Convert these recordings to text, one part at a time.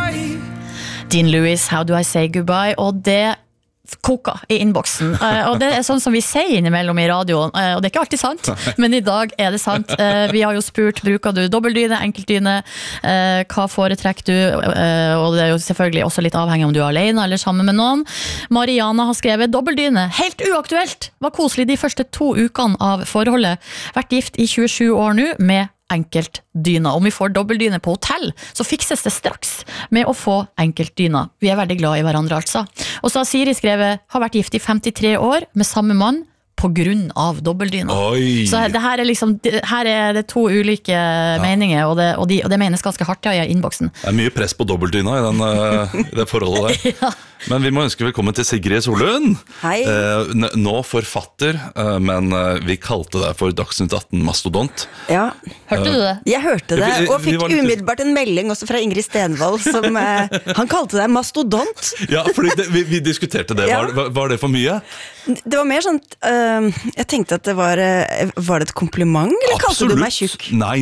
Dean Lewis, How Do I Say Goodbye, og det koka I innboksen, og det sånn som vi sier innimellom I radioen, og det ikke alltid sant, men I dag det sant. Vi har jo spurt, bruker du dobbeltdyne, enkeltdyne, hva foretrekker du, og det jo selvfølgelig også litt avhengig om du alene eller sammen med noen. Mariana har skrevet dobbeltdyne, helt uaktuelt, var koselig de første 2 ukene av forholdet, vært gift I 27 år nå med enkeltdyna. Om vi får dobbeltdyne på hotell, så fikses det straks med å få enkeltdyna. Vi veldig glad I hverandre altså. Og så har Siri skrevet, har vært gift I 53 år med samme mann på grunn av dobbeltdyna. Oi. Så det her liksom, her det 2 ulike meninger, og det menes ganske hardt I innboksen. Det mye press på dobbeltdyna I det forholdet der. Ja. Men vi må ønske velkommen til Sigrid Solund. Hei. Nå forfatter, men vi kalte deg for Dagsnytt 18 Mastodont. Ja. Hørte du det? Jeg hørte det, og Vi fikk var litt- umiddelbart en melding også fra Ingrid Stenvold, som han kalte deg mastodont. Ja, fordi vi diskuterte det. Ja. Var det for mye? Det var mer sånn, jeg tenkte at var det et kompliment, eller kalte du meg tjukk? Nei.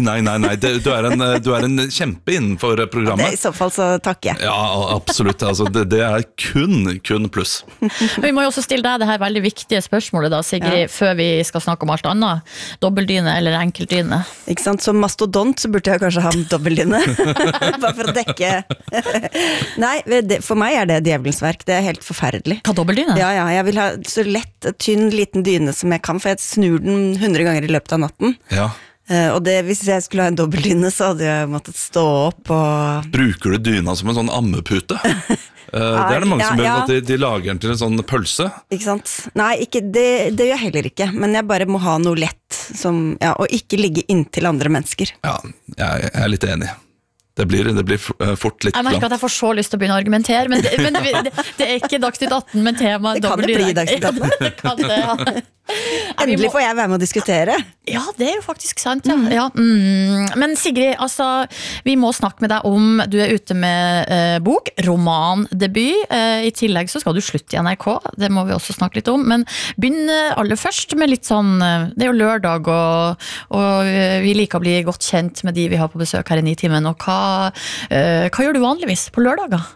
Du en kjempe innenfor programmet. I så fall så takker jeg. Ja, absolutt. Altså, det kun pluss. Men vi må jo også stille deg det her veldig viktige spørsmålet da, Sigrid, før vi skal snakke om alt annet. Dobbeltdyne eller enkeltdyne? Ikke sant, som mastodont så burde jeg kanskje ha en dobbeltdyne. Bare for å dekke. Nei, for meg det djevelens verk, det helt forferdelig. Hva dobbeltdyne? Ja, jeg vil ha så lett, tynn, liten dyne som jeg kan, for jeg snur den 100 ganger I løpet av natten. Ja. Og hvis jeg skulle ha en dobbeltdyne, så hadde jeg måttet stå opp og... Bruker du dyna som en sånn ammepute? Det det mange som gjør, at de lager den til en sånn pølse. Ikke sant? Nei, det gjør jeg heller ikke, men jeg bare må ha noe lett, og ikke ligge inntil andre mennesker. Ja, jeg litt enig. Det blir fort litt Jeg merker at jeg får så lyst til å begynne å argumentere, men det ikke Dagsnytt 18, men tema Det kan det bli Dagsnytt 18. Ja, det kan det, ja. Endelig får jeg være med å diskutere. Ja, det jo faktisk sant, ja. Ja. Men Sigrid, altså, vi må snakke med deg om, du ute med bok, romandebut, I tillegg så skal du slutte I NRK, det må vi også snakke litt om, men begynn aller først med litt sånn, det jo lørdag, og vi liker å bli godt kjent med de vi har på besøk her I Nitimen, og hva gjør du vanligvis på lørdager?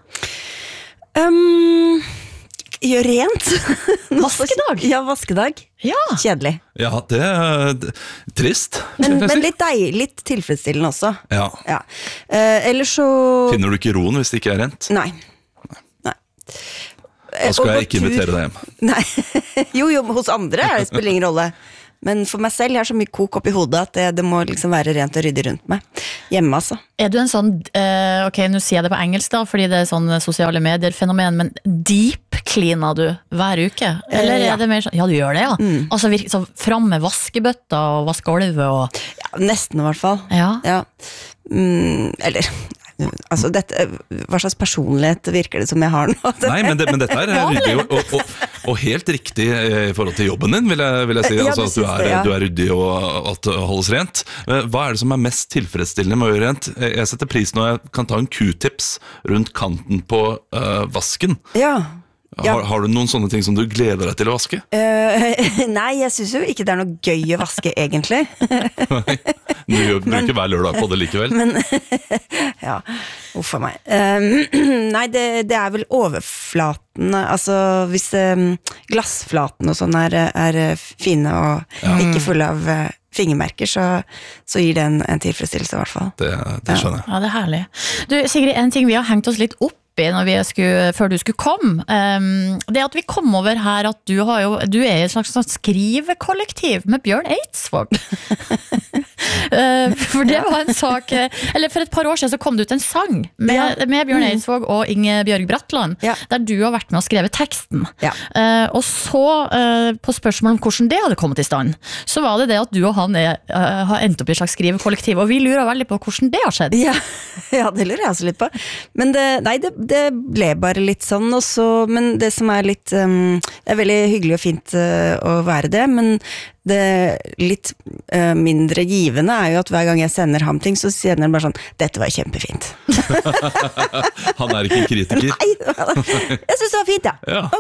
Gjør rent. Vaskedag? Ja, vaskedag. Ja. Kjedelig. Ja, det trist. Men litt deilig, litt tilfredsstillende også. Ja. Ja. Ellers så... Finner du ikke roen hvis det ikke rent? Nei. Da skal jeg ikke invitere deg hjem. Nei. Jo, hos andre det spiller ingen rolle. Men for meg selv, jeg har så mye kok opp I hodet at det må liksom være rent og ryddig rundt meg. Hjemme, altså. Du en sånn, ok, nå sier jeg det på engelsk da, fordi det sånn sosiale medier-fenomen, men deep cleaner du hver uke? Eller det mer sånn, ja, du gjør det, ja. Altså, så fram med vaskebøtta og vaskegolvet og... Ja, nesten I hvert fall. Ja. Eller... Altså, hva slags personlighet virker det som jeg har nå? Nei, men dette ryddig og helt riktig I forhold til jobben din, vil jeg si. Altså, at du ryddig og at det holdes rent. Hva det som mest tilfredsstillende med å gjøre rent? Jeg setter pris når jeg kan ta en Q-tips rundt kanten på vasken. Ja. Har du noen sånne ting som du gleder deg til å vaske? Nei, jeg synes jo ikke det noe gøy å vaske egentlig. Du bruker hver lørdag på det likevel. Men, ja, for meg. Nei, det vel overflaten, altså hvis glassflaten og sånn fine og ikke fulle av fingermerker, så gir det en tilfredsstillelse I hvert fall. Det skjønner jeg. Ja, det herlig. Du, Sigrid, en ting vi har hengt oss litt opp før du skulle komme, det at vi kom over her at du I et slags skrivekollektiv med Bjørn Eidsvåg. For det var en sak, eller for et par år siden så kom det ut en sang med Bjørn Eidsvåg og Inge Bjørg Bratland, der du har vært med og skrevet teksten. Og så, på spørsmål om hvordan det hadde kommet I stand, så var det at du og han har endt opp I et slags skrivekollektiv, og vi lurer veldig på hvordan det har skjedd. Ja, det lurer jeg også litt på. Men det ble bare litt sånn, men det som litt, det veldig hyggelig og fint å være det, men det litt mindre givende jo at hver gang jeg sender ham ting, så sier han bare sånn, dette var kjempefint. Han ikke en kritiker. Nei, jeg synes det var fint, ja. Ok.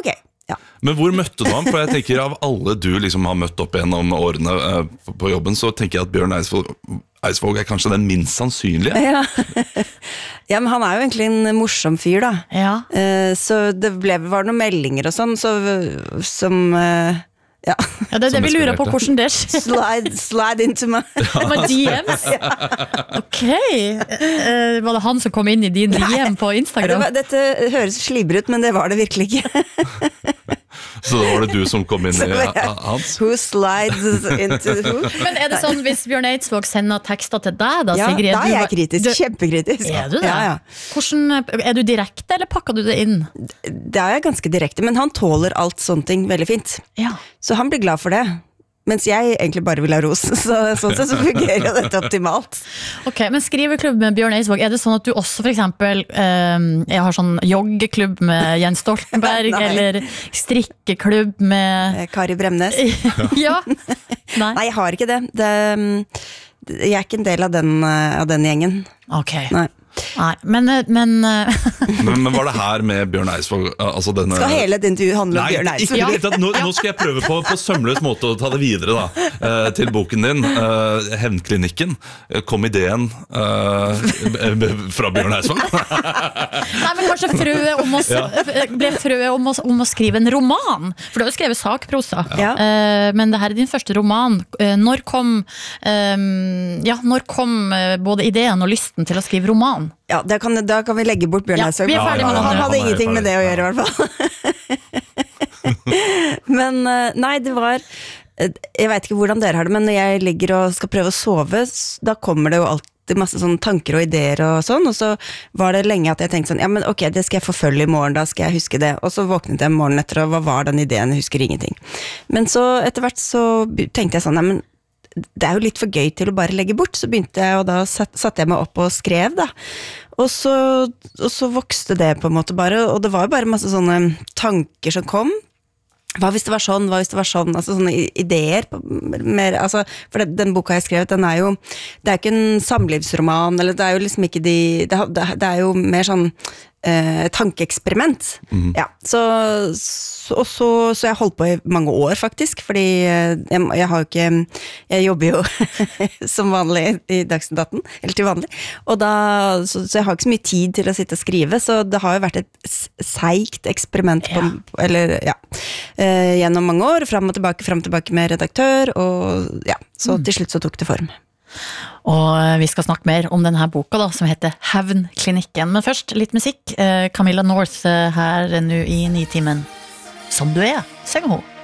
Men hvor møtte du ham? For jeg tenker av alle du liksom har møtt opp gjennom årene på jobben, så tenker jeg at Bjørn Eidsvåg kanskje den minst sannsynlige. Ja. Ja, men han jo egentlig en morsom fyr da. Ja. Så det var noen meldinger og sånn, som... Ja. Det vi lurer på hvordan det skjer. Slide into my DMs. Ok. Var det han som kom inn i din DM på Instagram? Dette høres slibret ut, men det var det virkelig ikke. Så da var det du som kom inn i hans? Who slides into who? Men det sånn, hvis Bjørn Eidsvåg sender tekster til deg da, ja, Sigrid? Da jeg kritisk, kjempekritisk. Du det? Ja. Hvordan, du direkte, eller pakker du det inn? Det jeg ganske direkte, men han tåler alt sånne ting veldig fint. Ja. Så han blir glad for det. Mens jeg egentlig bare vil ha ros. Sånn sett så fungerer jo dette optimalt. Ok, men skriveklubb med Bjørn Eidsvåg, det sånn at du også for eksempel jeg har sånn joggeklubb med Jens Stoltenberg, eller strikkeklubb med Kari Bremnes? Ja. Nei, jeg har ikke det. Jeg ikke en del av den gjengen. Ok. Nei. Nei, men var det her med Bjørn Eidsvåg altså denne... Skal hele et intervju handle om Bjørn Eidsvåg? Nei, nå skal jeg prøve på sømløs måte å ta det videre da til boken din Hevnklinikken. Kom ideen fra Bjørn Eidsvåg? Nei, men kanskje ble frøet om å skrive en roman, for du har jo skrevet sakprosa. Ja. Men det her din første roman. Når kom både ideen og lysten til å skrive roman? Ja, da kan vi legge bort Bjørn Eidsvåg. Han hadde ingenting med det å gjøre i hvert fall. Men nei, det var jeg vet ikke hvordan dere har det, men når jeg ligger og skal prøve å sove, da kommer det jo alltid masse sånne tanker og ideer og sånn, og så var det lenge at jeg tenkte sånn, ja, men ok, det skal jeg forfølge i morgen, da skal jeg huske det, og så våknet jeg morgenen etter, og hva var den ideen, jeg husker ingenting. Men så etter hvert så tenkte jeg sånn, ja, men det jo litt for gøy til å bare legge bort, så begynte jeg, og da satte jeg meg opp og skrev da, og så vokste det på en måte bare, og det var jo bare masse sånne tanker som kom. Hva hvis det var sånn, altså sånne ideer mer, altså, for den boka jeg skrev, den jo det ikke en samlivsroman, eller det jo liksom ikke det jo mer sånn tankeeksperiment. Ja, så jeg holdt på i mange år faktisk, fordi jeg har jo ikke, jeg jobber jo som vanlig i Dagsnytt 18, eller til vanlig, og da, så jeg har ikke så mye tid til å sitte og skrive, så det har jo vært et seigt eksperiment på, eller gjennom mange år, frem og tilbake med redaktør, og ja, så til slutt så tok det form. Og vi skal snakke mer om denne boka da, som heter Hevnklinikken. Men først litt musikk. Camilla North her nå i 9-timen. Som du synger hun.